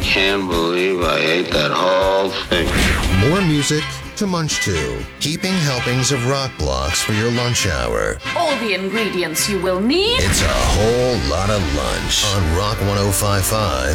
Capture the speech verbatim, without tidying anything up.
can't believe I ate that whole thing. More music to munch to. Heaping helpings of rock blocks for your lunch hour. All the ingredients you will need. It's a whole lot of lunch on Rock one oh five point five